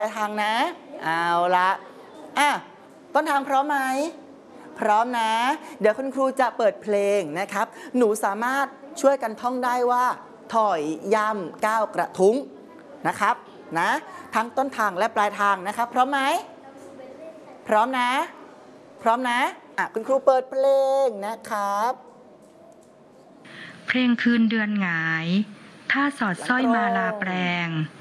ทางนะเอาละต้นทางพร้อมไหมพร้อมนะ เดี๋ยวคุณครูจะเปิดเพลงนะครับหนูสามารถช่วยกันท่องได้ว่าถอยย่ำก้าวกระทุ้งนะครับนะทั้งต้นทางและปลายทางนะครับพร้อมไหมพร้อมนะพร้อมนะคุณครูเปิดเพลงนะครับเพลงคืนเดือนหงายท่าสอดสร้อยมาลาแปลง